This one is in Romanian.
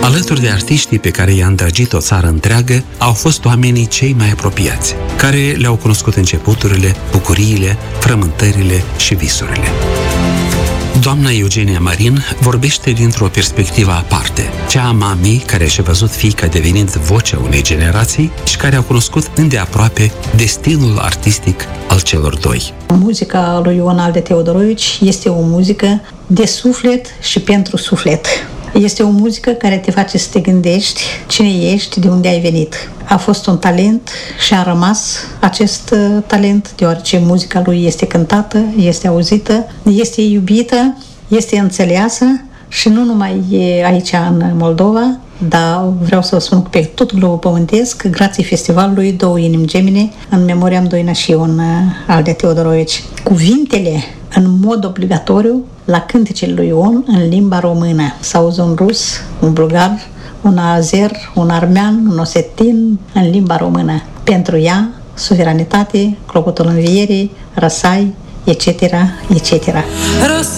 Alături de artiștii pe care i-a îndrăgit o țară întreagă, au fost oamenii cei mai apropiați, care le-au cunoscut începuturile, bucuriile, frământările și visurile. Doamna Eugenia Marin vorbește dintr-o perspectivă aparte, cea a mamei care și-a văzut fiica devenind vocea unei generații și care a cunoscut îndeaproape destinul artistic al celor doi. Muzica lui Ion Aldea Teodorovici este o muzică de suflet și pentru suflet. Este o muzică care te face să te gândești cine ești, de unde ai venit. A fost un talent și a rămas acest talent, deoarece muzica lui este cântată, este auzită, este iubită, este înțeleasă și nu numai aici în Moldova, dar vreau să vă spun că pe tot globul pământesc, grație festivalului Două Inimi Gemene, în memoria Doina și Ion Aldea Teodorovici. Cuvintele, în mod obligatoriu, la cântecele lui Ion în limba română. S-auzi un rus, un bulgar, un azer, un armean, un osetin în limba română. Pentru ea, suveranitate, clopotul învierii, răsai, etc., etc.